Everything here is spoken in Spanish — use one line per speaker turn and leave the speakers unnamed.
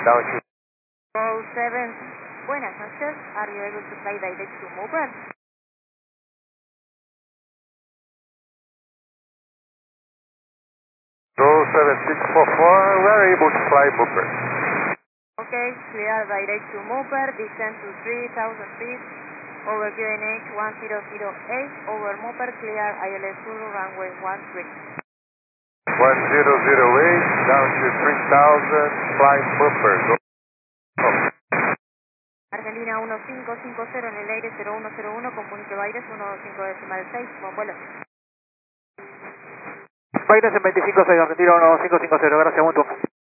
down to
07. Buenas noches. Are you able to fly direct to Mooper?
Roll 7644, we are able to fly Mooper.
Okay, clear direct to Mooper, descend to 3,000 feet, over QNH 1008, over Mooper, clear ILS Zulu, runway 13.
1008, down to 3000, flying Mooper.
Argentina 1550 en el aire 0101, comunique Baires 15.6, con vuelo.
Baires en 25.6, Argentina 1550, gracias mutuo.